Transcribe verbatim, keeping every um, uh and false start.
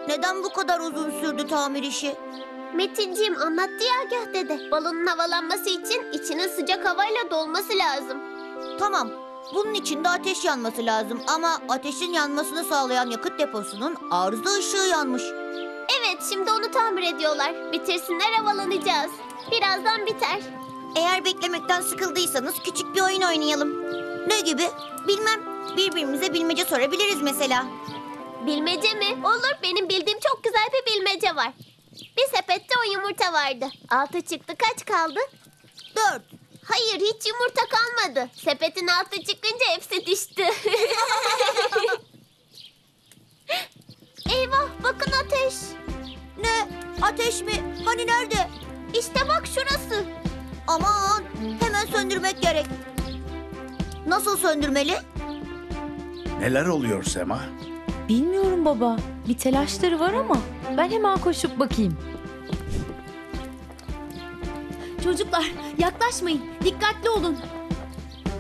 Neden bu kadar uzun sürdü tamir işi? Metinciğim anlattı ya Agah dede. Balonun havalanması için içinin sıcak havayla dolması lazım. Tamam, bunun için de ateş yanması lazım ama ateşin yanmasını sağlayan yakıt deposunun arıza ışığı yanmış. Evet, şimdi onu tamir ediyorlar. Bitirsinler, havalanacağız. Birazdan biter. Eğer beklemekten sıkıldıysanız küçük bir oyun oynayalım. Ne gibi? Bilmem. Birbirimize bilmece sorabiliriz mesela. Bilmece mi? Olur, benim bildiğim çok güzel bir bilmece var. Bir sepette on yumurta vardı. Altı çıktı, kaç kaldı? Dört. Hayır, hiç yumurta kalmadı. Sepetin altı çıkınca hepsi düştü. Eyvah, bakın ateş. Ne? Ateş mi? Hani nerede? İşte bak şurası. Aman, hemen söndürmek gerek. Nasıl söndürmeli? Neler oluyor Sema? Bilmiyorum baba. Bir telaşları var ama ben hemen koşup bakayım. Çocuklar yaklaşmayın. Dikkatli olun.